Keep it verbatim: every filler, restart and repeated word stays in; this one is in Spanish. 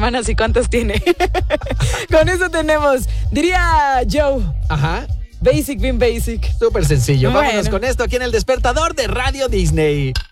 hermanas y cuántos tiene. Con eso tenemos, diría Joe. Ajá. Basic, bien basic. Súper sencillo. Bueno. Vámonos con esto aquí en El Despertador de Radio Disney.